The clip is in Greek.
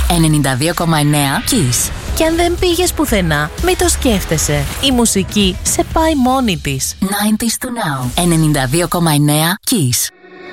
92,9 Kiss. Και αν δεν πήγες πουθενά, μην το σκέφτεσαι. Η μουσική σε πάει μόνη της. 90s to now. 92,9 Kiss.